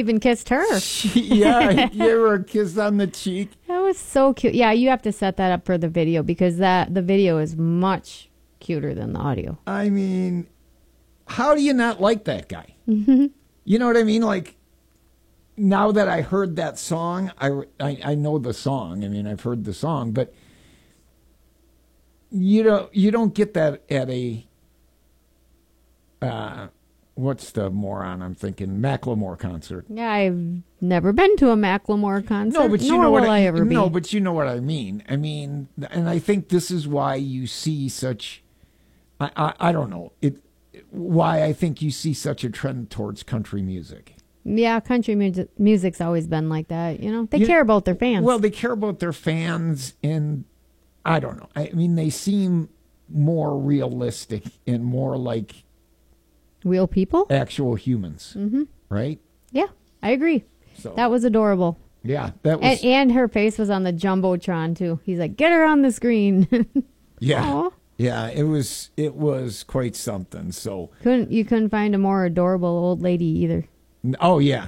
even kissed her. Yeah, you ever a kiss on the cheek? That was so cute. Yeah, you have to set that up for the video because the video is much cuter than the audio. I mean, how do you not like that guy? You know what I mean? Like, now that I heard that song, I know the song. I mean, I've heard the song, but you don't get that at a what's the moron I'm thinking? Macklemore concert. Yeah, I've never been to a Macklemore concert. No, but you nor know what will I ever be. No, but you know what I mean. I mean, and I think this is why you see such. I don't know why I think you see such a trend towards country music. Yeah, country music's always been like that. You know, they care about their fans. Well, they care about their fans, and I don't know. I mean, they seem more realistic and more like real people, actual humans, right? Yeah, I agree. So that was adorable. Yeah, that was, and her face was on the jumbotron too. He's like, "Get her on the screen." Yeah. Aww. Yeah, it was quite something. So you couldn't find a more adorable old lady either. Oh yeah,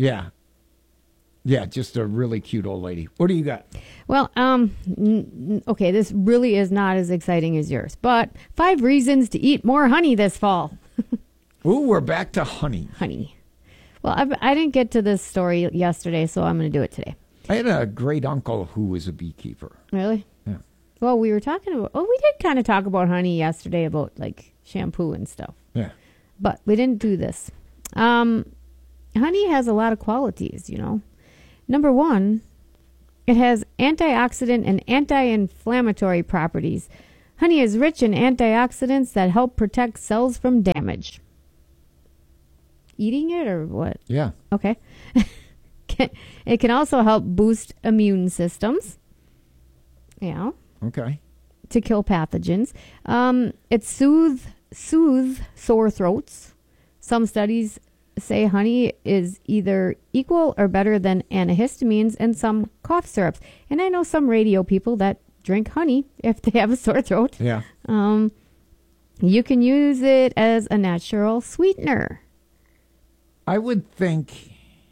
just a really cute old lady. What do you got? Well, okay, this really is not as exciting as yours, but 5 reasons to eat more honey this fall. Ooh, we're back to honey. Honey. Well, I didn't get to this story yesterday, so I'm going to do it today. I had a great uncle who was a beekeeper. Really? Yeah. Well, we were talking about, we did kind of talk about honey yesterday, about like shampoo and stuff. Yeah. But we didn't do this. Honey has a lot of qualities, you know. Number 1, it has antioxidant and anti-inflammatory properties. Honey is rich in antioxidants that help protect cells from damage. Eating it or what? Yeah. Okay. It can also help boost immune systems. Yeah. Okay. To kill pathogens. It soothes sore throats. Some studies say honey is either equal or better than antihistamines and some cough syrups. And I know some radio people that drink honey if they have a sore throat. Yeah. You can use it as a natural sweetener. I would think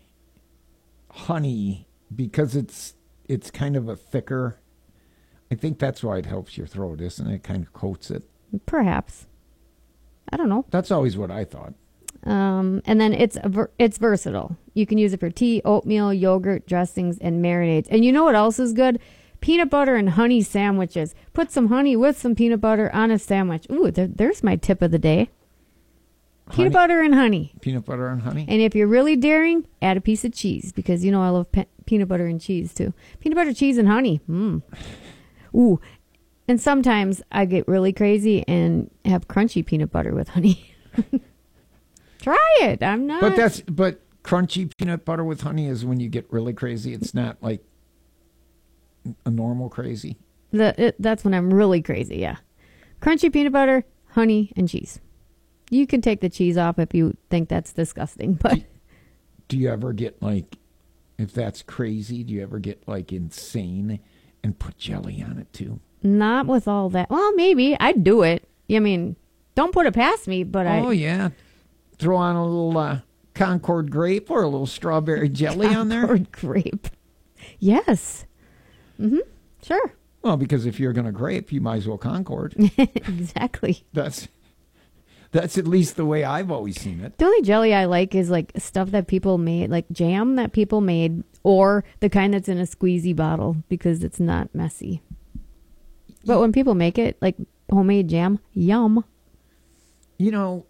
honey, because it's kind of a thicker, I think that's why it helps your throat, isn't it? It kind of coats it. Perhaps. I don't know. That's always what I thought. And then it's versatile. You can use it for tea, oatmeal, yogurt, dressings, and marinades. And you know what else is good? Peanut butter and honey sandwiches. Put some honey with some peanut butter on a sandwich. Ooh, there's my tip of the day. Peanut butter and honey. Peanut butter and honey? And if you're really daring, add a piece of cheese, because you know I love peanut butter and cheese too. Peanut butter, cheese, and honey. Ooh. And sometimes I get really crazy and have crunchy peanut butter with honey. Try it. I'm not. But crunchy peanut butter with honey is when you get really crazy. It's not like a normal crazy. That's when I'm really crazy. Yeah. Crunchy peanut butter, honey, and cheese. You can take the cheese off if you think that's disgusting. But do you ever get like, if that's crazy, do you ever get like insane and put jelly on it too? Not with all that. Well, maybe I'd do it. I mean, don't put it past me. But yeah. Throw on a little Concord grape or a little strawberry jelly on there. Concord grape. Yes. Sure. Well, because if you're going to grape, you might as well Concord. Exactly. That's at least the way I've always seen it. The only jelly I like is like stuff that people made, like jam that people made, or the kind that's in a squeezy bottle, because it's not messy. But when people make it, like homemade jam, yum. You know,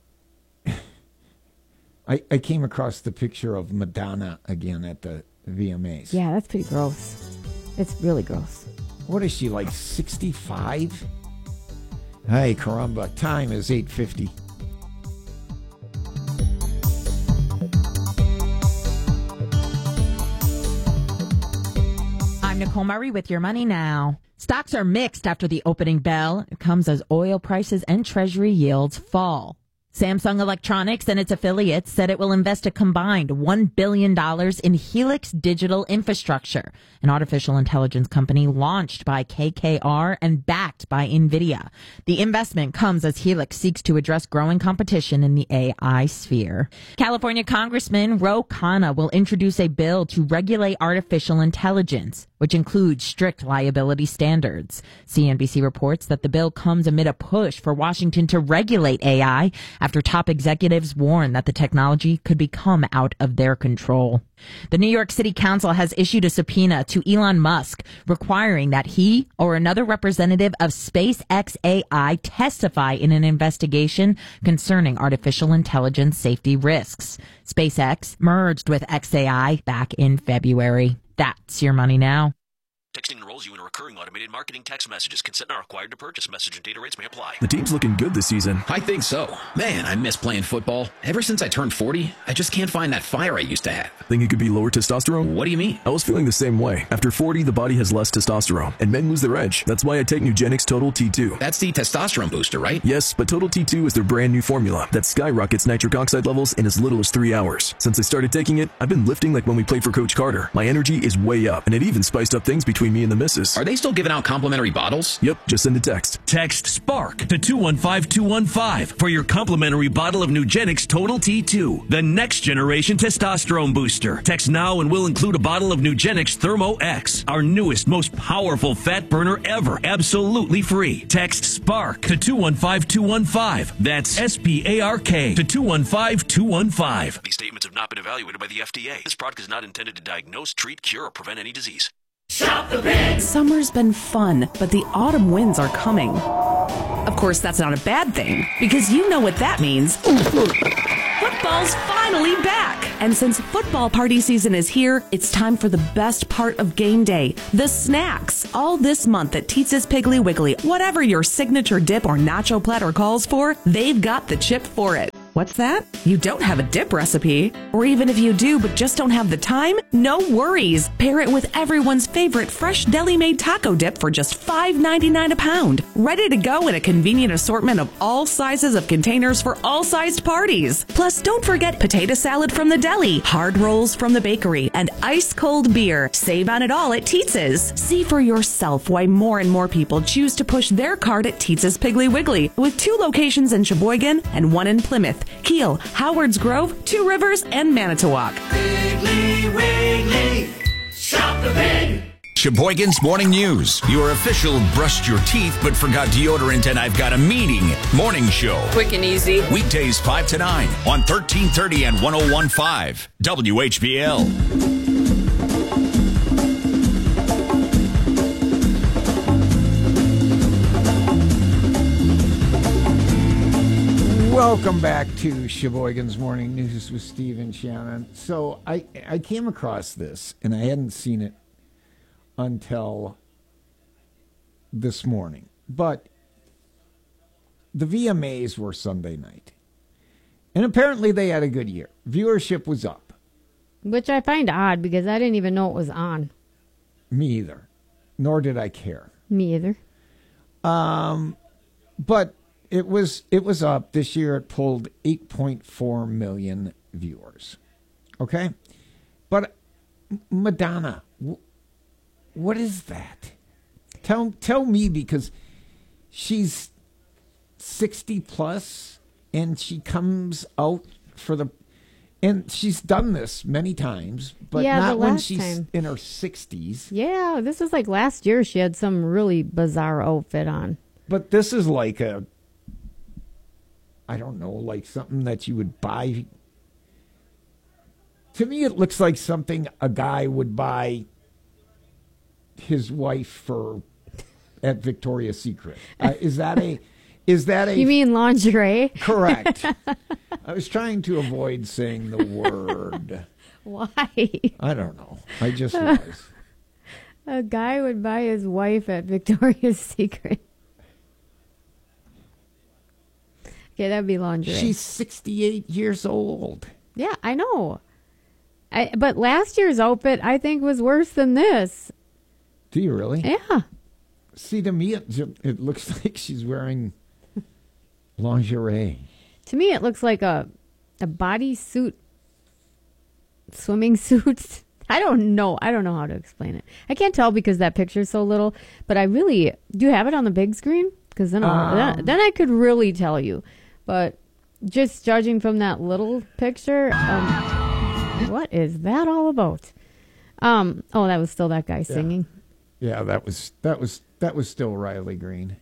I came across the picture of Madonna again at the VMAs. Yeah, that's pretty gross. It's really gross. What is she, like 65? Hey, caramba, time is 8:50. I'm Nicole Murray with Your Money Now. Stocks are mixed after the opening bell. It comes as oil prices and treasury yields fall. Samsung Electronics and its affiliates said it will invest a combined $1 billion in Helix Digital Infrastructure, an artificial intelligence company launched by KKR and backed by NVIDIA. The investment comes as Helix seeks to address growing competition in the AI sphere. California Congressman Ro Khanna will introduce a bill to regulate artificial intelligence, which includes strict liability standards. CNBC reports that the bill comes amid a push for Washington to regulate AI after top executives warn that the technology could become out of their control. The New York City Council has issued a subpoena to Elon Musk requiring that he or another representative of SpaceX AI testify in an investigation concerning artificial intelligence safety risks. SpaceX merged with xAI back in February. That's your money now. Texting enrolls you in a recurring automated marketing text messages. Consent not required to purchase. Message and data rates may apply. The team's looking good this season. I think so. Man, I miss playing football. Ever since I turned 40, I just can't find that fire I used to have. Think it could be lower testosterone? What do you mean? I was feeling the same way. After 40, the body has less testosterone, and men lose their edge. That's why I take Nugenix Total T2. That's the testosterone booster, right? Yes, but Total T2 is their brand new formula that skyrockets nitric oxide levels in as little as 3 hours. Since I started taking it, I've been lifting like when we played for Coach Carter. My energy is way up, and it even spiced up things between me and the missus. Are they still giving out complimentary bottles? Yep, just send a text. Text SPARK to 215215 for your complimentary bottle of Nugenix Total T2, the next generation testosterone booster. Text now and we'll include a bottle of Nugenix Thermo X, our newest, most powerful fat burner ever, absolutely free. Text SPARK to 215215. That's SPARK to 215215. These statements have not been evaluated by the FDA. This product is not intended to diagnose, treat, cure, or prevent any disease. Shop the Pig! Summer's been fun, but the autumn winds are coming. Of course, that's not a bad thing, because you know what that means. Football's finally back! And since football party season is here, it's time for the best part of game day, the snacks. All this month at Teetz's Piggly Wiggly, whatever your signature dip or nacho platter calls for, they've got the chip for it. What's that? You don't have a dip recipe? Or even if you do but just don't have the time? No worries. Pair it with everyone's favorite fresh deli-made taco dip for just $5.99 a pound. Ready to go in a convenient assortment of all sizes of containers for all sized parties. Plus, don't forget potato salad from the deli, hard rolls from the bakery, and ice-cold beer. Save on it all at Teetz's. See for yourself why more and more people choose to push their cart at Teetz's Piggly Wiggly, with 2 locations in Sheboygan and 1 in Plymouth, Kiel, Howards Grove, 2 Rivers, and Manitowoc. Piggly Wiggly, shop the pig. Sheboygan's Morning News, your official brushed your teeth but forgot deodorant and I've got a meeting morning show. Quick and easy. Weekdays 5 to 9 on 1330 and 101.5 WHBL. Welcome back to Sheboygan's Morning News with Steve and Shannon. So I came across this, and I hadn't seen it until this morning. But the VMAs were Sunday night. And apparently they had a good year. Viewership was up. Which I find odd because I didn't even know it was on. Me either. Nor did I care. Me either. But it was up. This year it pulled 8.4 million viewers. Okay? But Madonna, what is that? Tell me, because she's 60 plus and she comes out and she's done this many times, but not when she's in her 60s. Yeah, this was like last year she had some really bizarre outfit on. But this is like I don't know, like something that you would buy. To me, it looks like something a guy would buy his wife at Victoria's Secret. Is that a? You mean lingerie? Correct. I was trying to avoid saying the word. Why? I don't know. I just was. A guy would buy his wife at Victoria's Secret. Okay, that'd be lingerie. She's 68 years old. Yeah, I know. But last year's outfit, I think, was worse than this. Do you really? Yeah. See, to me, it looks like she's wearing lingerie. To me, it looks like a bodysuit, swimming suit. I don't know how to explain it. I can't tell because that picture's so little. But I really do you have it on the big screen? Because then I could really tell you. But just judging from that little picture, what is that all about? That was still that guy singing. Yeah, that was still Riley Green.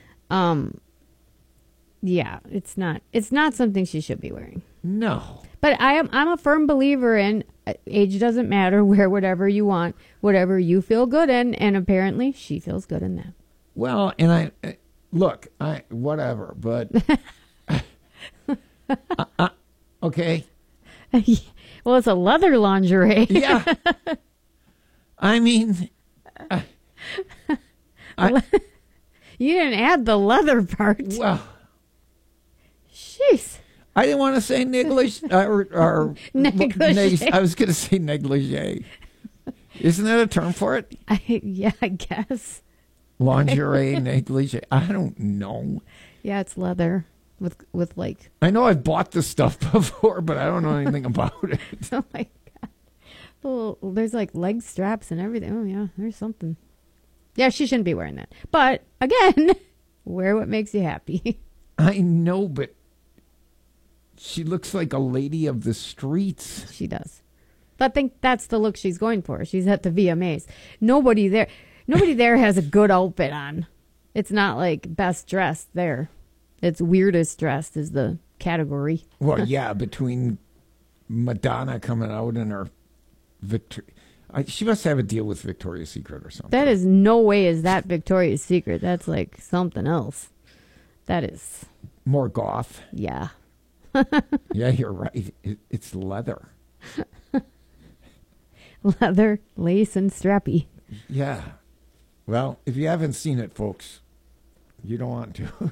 Yeah, it's not something she should be wearing. No. But I'm a firm believer in age doesn't matter, wear whatever you want, whatever you feel good in, and apparently she feels good in that. Well, and whatever, but okay. Well, it's a leather lingerie. Yeah. I mean, you didn't add the leather part. Well, jeez. I didn't want to say negligee. Negligee. I was going to say negligee. Isn't that a term for it? I guess. Lingerie, negligee. I don't know. Yeah, it's leather with like. I know I've bought this stuff before, but I don't know anything about it. Oh my god! Well, there's like leg straps and everything. Oh yeah, there's something. Yeah, she shouldn't be wearing that. But again, wear what makes you happy. I know, but she looks like a lady of the streets. She does. I think that's the look she's going for. She's at the VMAs. Nobody there has a good outfit on. It's not like best dressed there. It's weirdest dressed is the category. Well, yeah, between Madonna coming out in her she must have a deal with Victoria's Secret or something. That is no way is that Victoria's Secret. That's like something else. That is more goth. Yeah. Yeah, you're right. It's leather. Leather, lace, and strappy. Yeah. Well, if you haven't seen it, folks, you don't want to.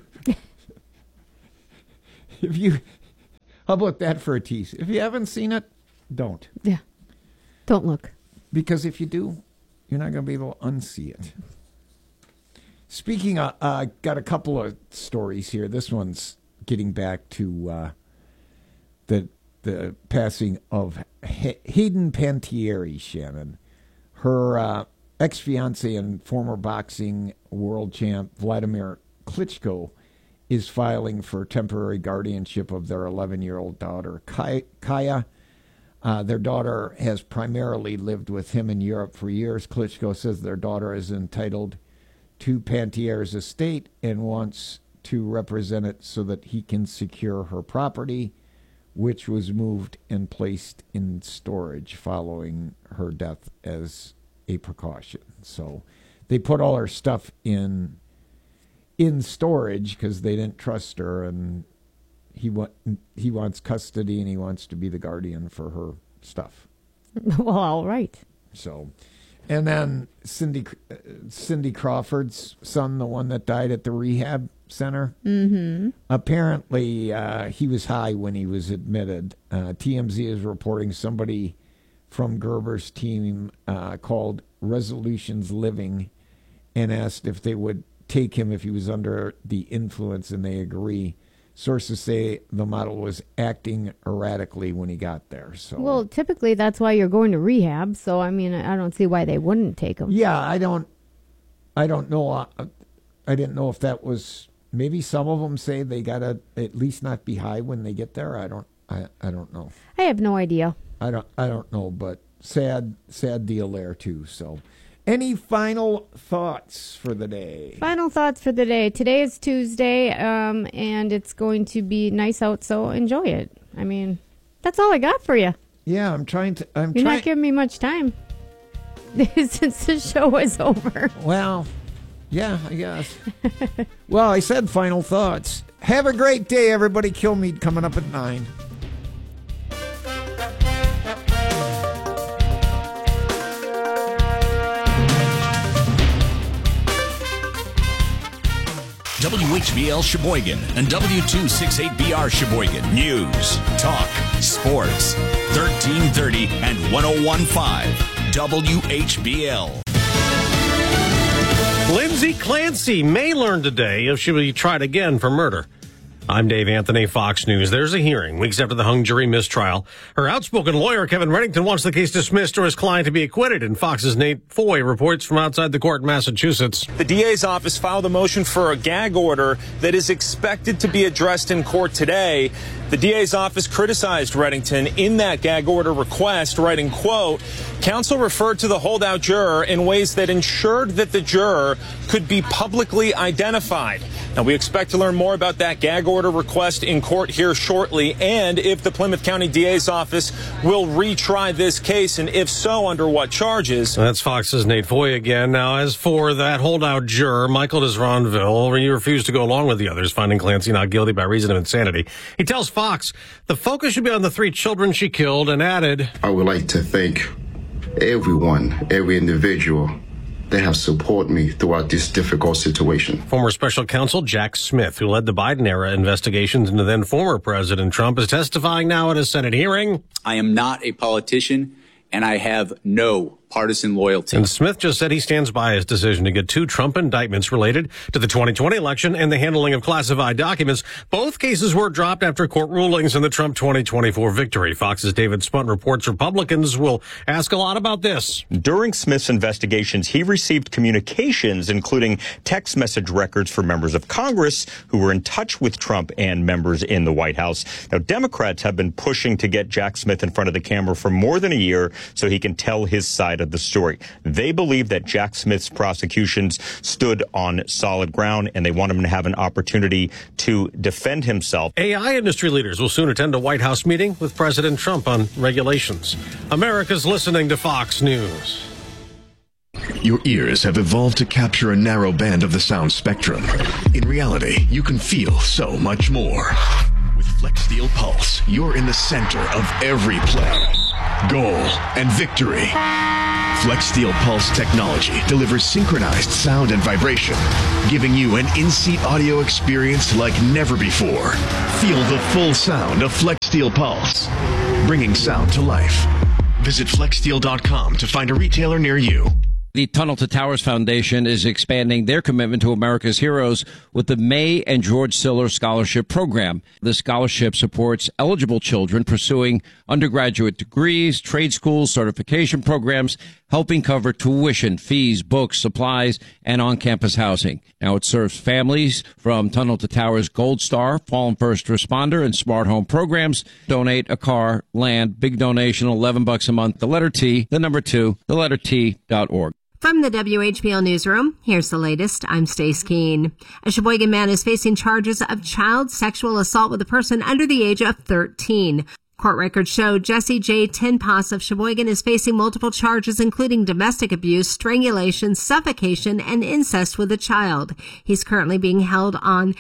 How about that for a tease? If you haven't seen it, don't. Yeah. Don't look. Because if you do, you're not going to be able to unsee it. Speaking of, got a couple of stories here. This one's getting back to the passing of Hayden Panettiere, Shannon. Her ex-fiance and former boxing world champ Vladimir Klitschko is filing for temporary guardianship of their 11-year-old daughter, Kaya. Their daughter has primarily lived with him in Europe for years. Klitschko says their daughter is entitled to Panettière's estate and wants to represent it so that he can secure her property, which was moved and placed in storage following her death as a precaution. So they put all her stuff in storage because they didn't trust her, and he wants custody and he wants to be the guardian for her stuff. Well, all right. So, and then Cindy Crawford's son, the one that died at the rehab center. Mm-hmm. Apparently, he was high when he was admitted. TMZ is reporting somebody from Gerber's team called Resolutions Living and asked if they would take him if he was under the influence, and they agree. Sources say the model was acting erratically when he got there. So, well, typically that's why you're going to rehab. So, I mean, I don't see why they wouldn't take him. Yeah, I don't know. I didn't know if that was. Maybe some of them say they gotta at least not be high when they get there. I don't know. I have no idea. I don't know, but sad deal there too. So, any final thoughts for the day? Final thoughts for the day. Today is Tuesday, and it's going to be nice out, so enjoy it. I mean, that's all I got for you. Yeah, You're not giving me much time since the show is over. Well, yeah, I guess. Well, I said final thoughts. Have a great day, everybody. Kilmeade coming up at 9. WHBL Sheboygan and W268BR Sheboygan. News, talk, sports. 1330 and 101.5 WHBL. Lindsay Clancy may learn today if she will be tried again for murder. I'm Dave Anthony, Fox News. There's a hearing weeks after the hung jury mistrial. Her outspoken lawyer, Kevin Reddington, wants the case dismissed or his client to be acquitted. And Fox's Nate Foy reports from outside the court in Massachusetts. The DA's office filed a motion for a gag order that is expected to be addressed in court today. The DA's office criticized Reddington in that gag order request, writing, quote, counsel referred to the holdout juror in ways that ensured that the juror could be publicly identified. Now, we expect to learn more about that gag order request in court here shortly, and if the Plymouth County DA's office will retry this case, and if so, under what charges. That's Fox's Nate Foy again. Now, as for that holdout juror, Michael Desronville, he refused to go along with the others, finding Clancy not guilty by reason of insanity. He tells Fox the focus should be on the 3 children she killed, and added, I would like to thank everyone, every individual that have supported me throughout this difficult situation. Former special counsel Jack Smith, who led the Biden-era investigations into then former President Trump, is testifying now at a Senate hearing. I am not a politician, and I have no partisan loyalty. And Smith just said he stands by his decision to get 2 Trump indictments related to the 2020 election and the handling of classified documents. Both cases were dropped after court rulings in the Trump 2024 victory. Fox's David Spunt reports Republicans will ask a lot about this. During Smith's investigations, he received communications, including text message records for members of Congress who were in touch with Trump and members in the White House. Now, Democrats have been pushing to get Jack Smith in front of the camera for more than a year so he can tell his side of the story. They believe that Jack Smith's prosecutions stood on solid ground, and they want him to have an opportunity to defend himself. AI industry leaders will soon attend a White House meeting with President Trump on regulations. America's listening to Fox News. Your ears have evolved to capture a narrow band of the sound spectrum. In reality, you can feel so much more. With FlexSteel Pulse, you're in the center of every play, goal, and victory. FlexSteel Pulse technology delivers synchronized sound and vibration, giving you an in-seat audio experience like never before. Feel the full sound of FlexSteel Pulse, bringing sound to life. Visit FlexSteel.com to find a retailer near you. The Tunnel to Towers Foundation is expanding their commitment to America's heroes with the May and George Siller Scholarship Program. The scholarship supports eligible children pursuing undergraduate degrees, trade schools, certification programs, helping cover tuition, fees, books, supplies, and on-campus housing. Now it serves families from Tunnel to Towers Gold Star, Fallen First Responder, and Smart Home programs. Donate a car, land, big donation, $11 a month. The letter T, the number 2, the letter T.org. From the WHBL Newsroom, here's the latest. I'm Stace Keene. A Sheboygan man is facing charges of child sexual assault with a person under the age of 13. Court records show Jesse J. Tinpas of Sheboygan is facing multiple charges, including domestic abuse, strangulation, suffocation, and incest with a child. He's currently being held on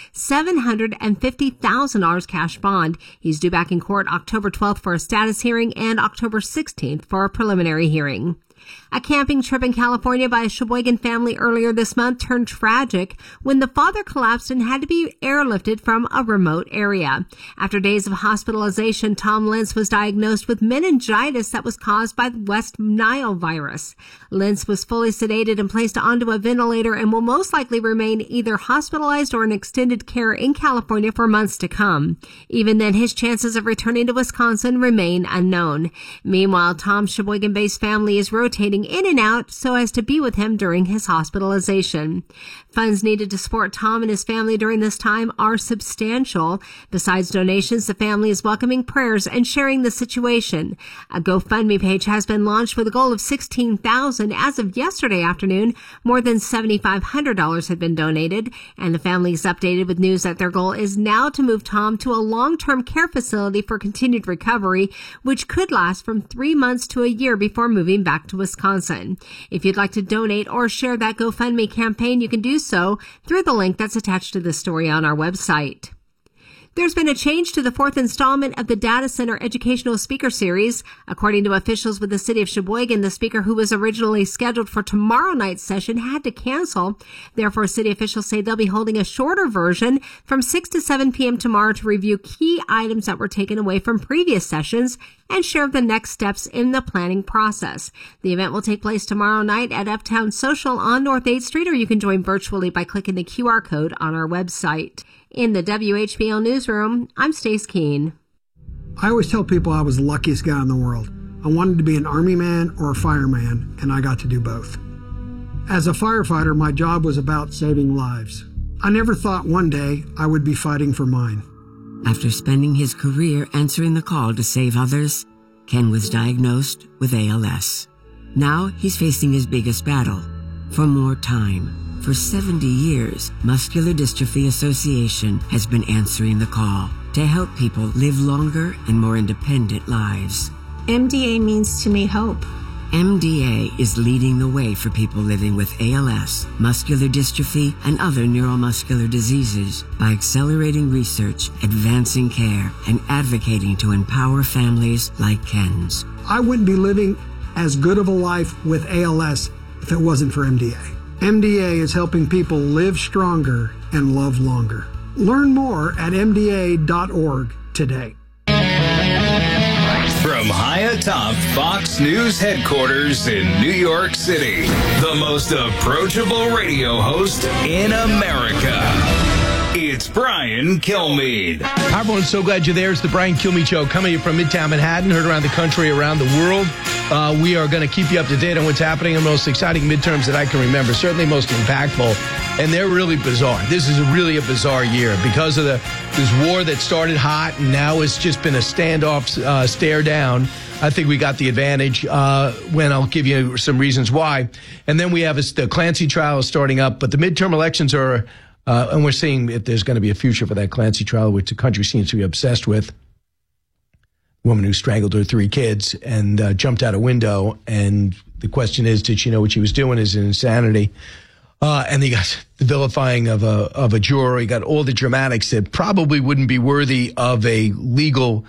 $750,000 cash bond. He's due back in court October 12th for a status hearing and October 16th for a preliminary hearing. A camping trip in California by a Sheboygan family earlier this month turned tragic when the father collapsed and had to be airlifted from a remote area. After days of hospitalization, Tom Lentz was diagnosed with meningitis that was caused by the West Nile virus. Lentz was fully sedated and placed onto a ventilator and will most likely remain either hospitalized or in extended care in California for months to come. Even then, his chances of returning to Wisconsin remain unknown. Meanwhile, Tom's Sheboygan-based family is rotating in and out so as to be with him during his hospitalization. Funds needed to support Tom and his family during this time are substantial. Besides donations, the family is welcoming prayers and sharing the situation. A GoFundMe page has been launched with a goal of $16,000. As of yesterday afternoon, more than $7,500 had been donated, and the family is updated with news that their goal is now to move Tom to a long-term care facility for continued recovery, which could last from 3 months to a year before moving back to Wisconsin. If you'd like to donate or share that GoFundMe campaign, you can do so through the link that's attached to this story on our website. There's been a change to the 4th installment of the Data Center Educational Speaker Series. According to officials with the city of Sheboygan, the speaker who was originally scheduled for tomorrow night's session had to cancel. Therefore, city officials say they'll be holding a shorter version from 6 to 7 p.m. tomorrow to review key items that were taken away from previous sessions and share the next steps in the planning process. The event will take place tomorrow night at Uptown Social on North 8th Street, or you can join virtually by clicking the QR code on our website. In the WHBL Newsroom, I'm Stace Keene. I always tell people I was the luckiest guy in the world. I wanted to be an Army man or a fireman, and I got to do both. As a firefighter, my job was about saving lives. I never thought one day I would be fighting for mine. After spending his career answering the call to save others, Ken was diagnosed with ALS. Now he's facing his biggest battle, for more time. For 70 years, Muscular Dystrophy Association has been answering the call to help people live longer and more independent lives. MDA means to me hope. MDA is leading the way for people living with ALS, muscular dystrophy, and other neuromuscular diseases by accelerating research, advancing care, and advocating to empower families like Ken's. I wouldn't be living as good of a life with ALS if it wasn't for MDA. MDA is helping people live stronger and love longer. Learn more at MDA.org today. From high atop Fox News headquarters in New York City, the most approachable radio host in America. It's Brian Kilmeade. Hi, everyone. So glad you're there. It's the Brian Kilmeade Show coming from Midtown Manhattan, heard around the country, around the world. We are going to keep you up to date on what's happening in the most exciting midterms that I can remember, certainly most impactful. And they're really bizarre. This is really a bizarre year because of this war that started hot and now it's just been a standoff, stare down. I think we got the advantage when I'll give you some reasons why. And then we have the Clancy trial starting up, but the midterm elections are... and we're seeing if there's going to be a future for that Clancy trial, which the country seems to be obsessed with. A woman who strangled her 3 kids and jumped out a window. And the question is, did she know what she was doing? Is it insanity? And he got the vilifying of a juror. He got all the dramatics that probably wouldn't be worthy of a legal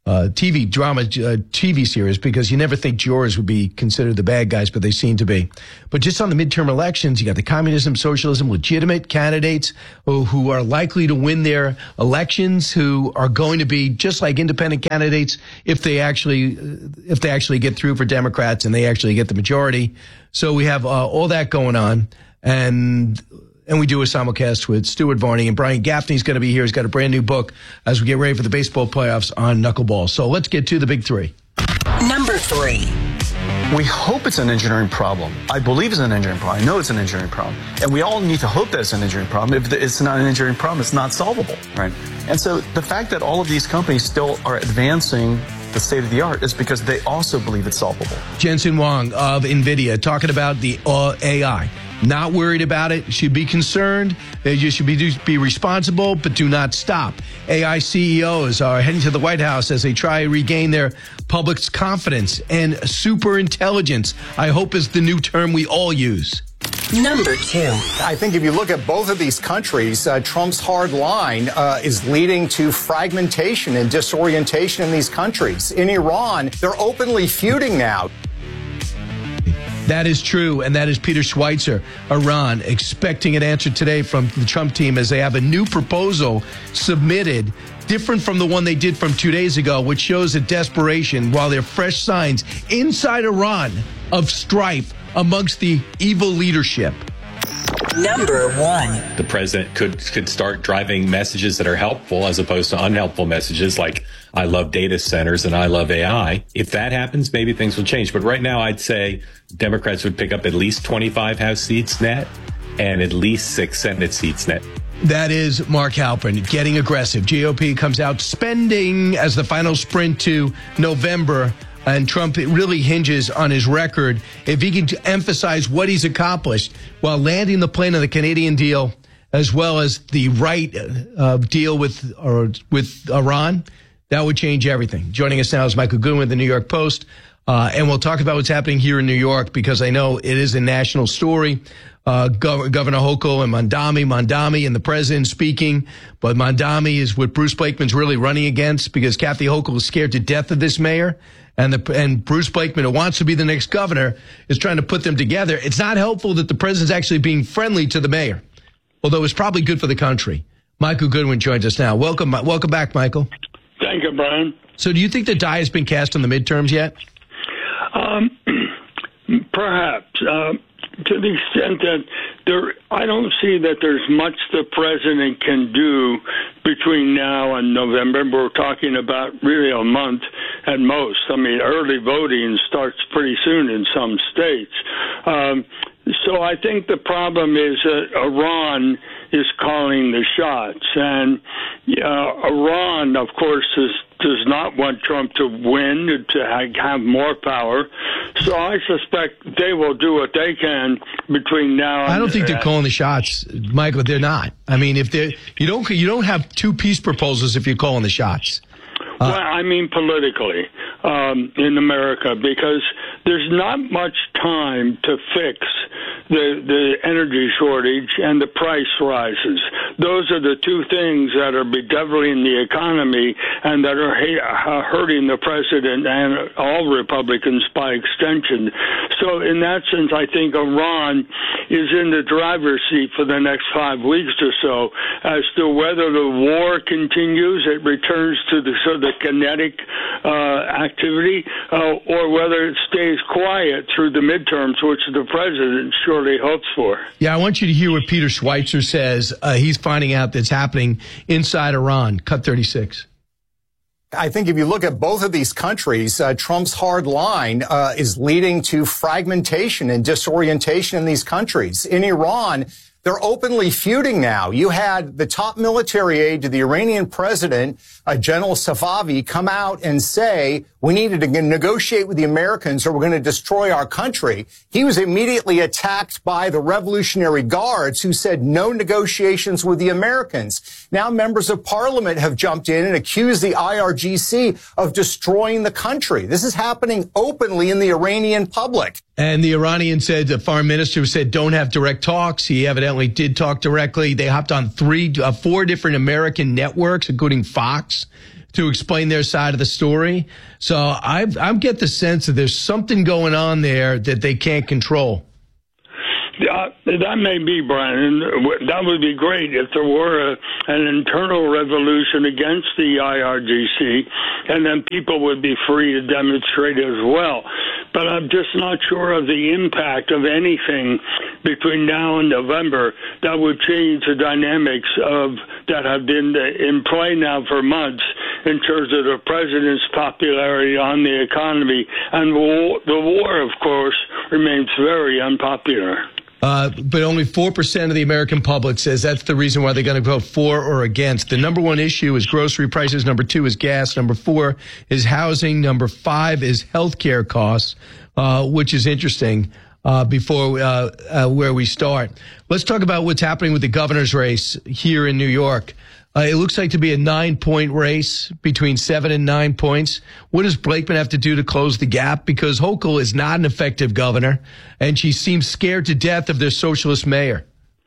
TV series, because you never think jurors would be considered the bad guys, but they seem to be. But just on the midterm elections, you got the communism, socialism, legitimate candidates who are likely to win their elections, who are going to be just like independent candidates if they actually get through for Democrats and they actually get the majority. So we have all that going on, and we do a simulcast with Stuart Varney, and Brian Gaffney's going to be here. He's got a brand new book as we get ready for the baseball playoffs on knuckleball. So let's get to the big 3. Number 3. We hope it's an engineering problem. I believe it's an engineering problem. I know it's an engineering problem. And we all need to hope that it's an engineering problem. If it's not an engineering problem, it's not solvable. Right. And so the fact that all of these companies still are advancing the state of the art is because they also believe it's solvable. Jensen Huang of NVIDIA talking about the AI. Not worried about it. Should be concerned. You should be responsible, but do not stop. AI CEOs are heading to the White House as they try to regain their public's confidence. And super intelligence, I hope, is the new term we all use. Number 2. I think if you look at both of these countries, Trump's hard line is leading to fragmentation and disorientation in these countries. In Iran, they're openly feuding now. That is true, and that is Peter Schweitzer, Iran, expecting an answer today from the Trump team as they have a new proposal submitted, different from the one they did from 2 days ago, which shows a desperation, while there are fresh signs inside Iran of strife amongst the evil leadership. Number 1. The president could start driving messages that are helpful as opposed to unhelpful messages like, I love data centers and I love AI. If that happens, maybe things will change. But right now, I'd say Democrats would pick up at least 25 House seats net and at least 6 Senate seats net. That is Mark Halperin getting aggressive. GOP comes out spending as the final sprint to November. And Trump really hinges on his record. If he can emphasize what he's accomplished while landing the plane on the Canadian deal, as well as the right deal with Iran, that would change everything. Joining us now is Michael Goodwin, the New York Post. And we'll talk about what's happening here in New York, because I know it is a national story. Governor Hochul and Mondami and the president speaking. But Mondami is what Bruce Blakeman's really running against, because Kathy Hochul is scared to death of this mayor. And Bruce Blakeman, who wants to be the next governor, is trying to put them together. It's not helpful that the president's actually being friendly to the mayor, although it's probably good for the country. Michael Goodwin joins us now. Welcome back, Michael. Thank you, Brian. So do you think the die has been cast on the midterms yet? Perhaps. To the extent that I don't see that there's much the president can do between now and November. We're talking about really a month at most. I mean, early voting starts pretty soon in some states. So I think the problem is that Iran is calling the shots. And Iran, of course, does not want Trump to win, to have more power. So I suspect they will do what they can between now and... I don't think they're calling the shots, Michael. They're not. I mean, if they're, you don't have two peace proposals if you're calling the shots. Well, I mean politically in America, because there's not much time to fix the energy shortage and the price rises. Those are the two things that are bedeviling the economy and that are hurting the president and all Republicans by extension. So in that sense, I think Iran is in the driver's seat for the next 5 weeks or so as to whether the war continues, it returns to the sort of the kinetic activity, or whether it stays quiet through the midterms, which the president surely hopes for. Yeah, I want you to hear what Peter Schweitzer says. He's finding out that's happening inside Iran. Cut 36. I think if you look at both of these countries, Trump's hard line is leading to fragmentation and disorientation in these countries. In Iran, they're openly feuding now. You had the top military aide to the Iranian president, General Safavi, come out and say, we needed to negotiate with the Americans or we're going to destroy our country. He was immediately attacked by the Revolutionary Guards, who said no negotiations with the Americans. Now members of parliament have jumped in and accused the IRGC of destroying the country. This is happening openly in the Iranian public. And the Iranian said, the foreign minister said, don't have direct talks. He evidently did talk directly. They hopped on 4 different American networks, including Fox, to explain their side of the story. So I get the sense that there's something going on there that they can't control. That may be, Brian. That would be great if there were an internal revolution against the IRGC, and then people would be free to demonstrate as well. But I'm just not sure of the impact of anything between now and November that would change the dynamics that have been in play now for months in terms of the president's popularity on the economy. And the war, of course, remains very unpopular. But only 4% of the American public says that's the reason why they're going to vote for or against. The number 1 issue is grocery prices. Number 2 is gas. Number 4 is housing. Number 5 is healthcare costs, which is interesting. Before where we start, let's talk about what's happening with the governor's race here in New York. It looks like to be a 9-point race, between 7 and 9 points. What does Blakeman have to do to close the gap? Because Hochul is not an effective governor, and she seems scared to death of their socialist mayor.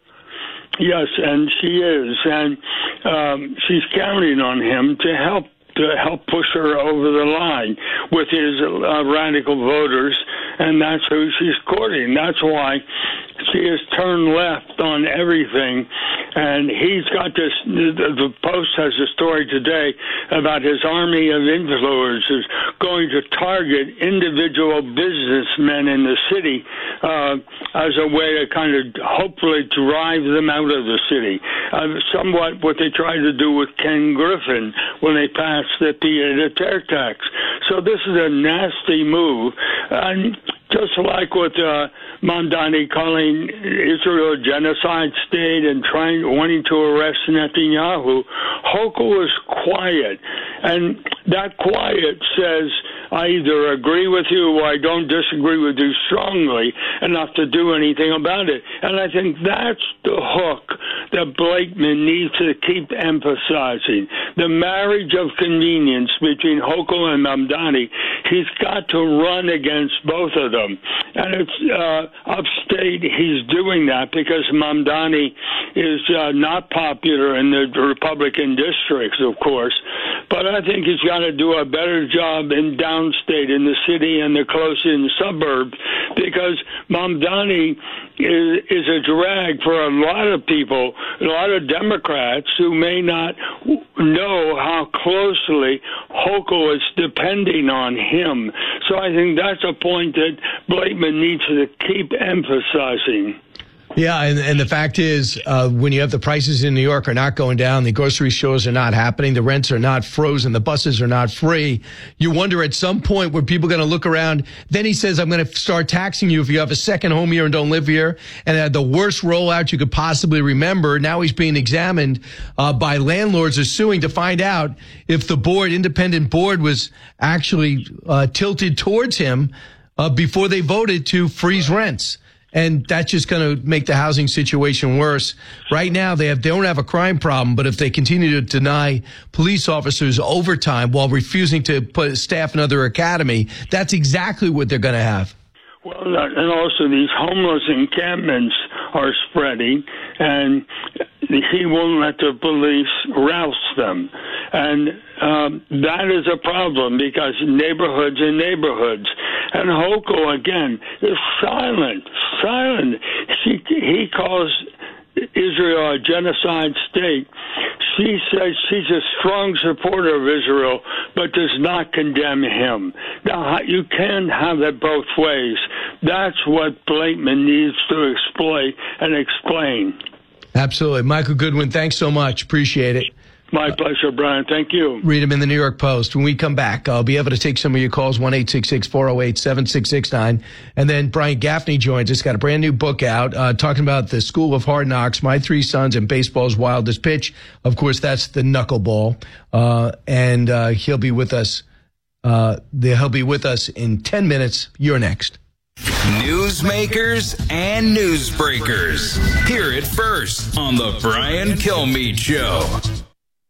Yes, and she is, and she's counting on him to help push her over the line with his radical voters, and that's who she's courting. That's why she has turned left on everything. And he's got this, the Post has a story today about his army of influencers going to target individual businessmen in the city as a way to kind of hopefully drive them out of the city. Somewhat what they tried to do with Ken Griffin when they passed the pied-à-terre tax. So this is a nasty move. And just like with Mamdani calling Israel a genocide state and wanting to arrest Netanyahu, Hochul is quiet. And that quiet says, I either agree with you or I don't disagree with you strongly enough to do anything about it. And I think that's the hook that Blakeman needs to keep emphasizing. The marriage of convenience between Hochul and Mamdani, he's got to run against both of them. And it's upstate, he's doing that because Mamdani is not popular in the Republican districts, of course. But I think he's got to do a better job in downstate, in the city and the close-in suburbs, because Mamdani is a drag for a lot of people, a lot of Democrats who may not know how closely Hochul is depending on him. So I think that's a point that Blakeman needs to keep emphasizing. Yeah, and the fact is, when you have the prices in New York are not going down, the grocery stores are not happening, the rents are not frozen, the buses are not free, you wonder at some point where people are going to look around. Then he says, I'm going to start taxing you if you have a second home here and don't live here, and had the worst rollout you could possibly remember. Now he's being examined by landlords, are suing to find out if the independent board was actually tilted towards him before they voted to freeze rents. And that's just going to make the housing situation worse. Right now, they don't have a crime problem, but if they continue to deny police officers overtime while refusing to put staff another academy, that's exactly what they're going to have. Well, and also these homeless encampments are spreading, and he won't let the police rouse them. And that is a problem because neighborhoods are neighborhoods. And Hochul, again, is silent. He calls Israel a genocide state. She says she's a strong supporter of Israel, but does not condemn him. Now, you can have it both ways. That's what Blakeman needs to explain. Absolutely. Michael Goodwin, thanks so much. Appreciate it. My pleasure, Brian. Thank you. Read them in the New York Post. When we come back, I'll be able to take some of your calls, 1-866-408-7669. And then Brian Gaffney joins us, got a brand new book out, talking about the School of Hard Knocks, My Three Sons and Baseball's Wildest Pitch. Of course, that's the knuckleball. And he'll be with us. He'll be with us in 10 minutes. You're next. Newsmakers and newsbreakers. Hear it first on the Brian Kilmeade Show.